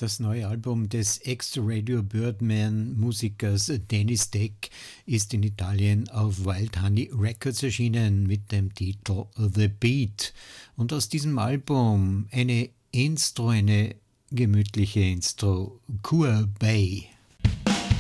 Das neue Album des Ex-Radio Birdman Musikers Dennis Deck ist in Italien auf Wild Honey Records erschienen mit dem Titel The Beat. Und aus diesem Album eine gemütliche Intro, Coor Bay.